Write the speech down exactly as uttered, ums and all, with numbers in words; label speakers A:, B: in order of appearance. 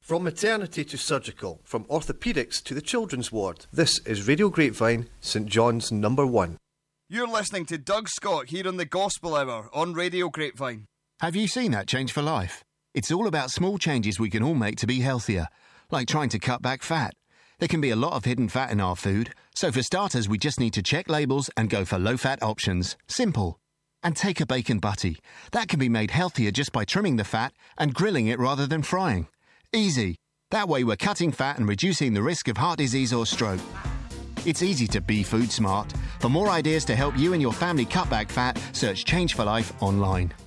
A: From maternity to surgical, from orthopaedics to the children's ward. This is Radio Grapevine, St John's number one.
B: You're listening to Doug Scott here on the Gospel Hour on Radio Grapevine.
C: Have you seen that Change for Life? It's all about small changes we can all make to be healthier, like trying to cut back fat. There can be a lot of hidden fat in our food, so for starters we just need to check labels and go for low-fat options. Simple. And take a bacon butty. That can be made healthier just by trimming the fat and grilling it rather than frying. Easy. That way we're cutting fat and reducing the risk of heart disease or stroke. It's easy to be food smart. For more ideas to help you and your family cut back fat, search Change for Life online.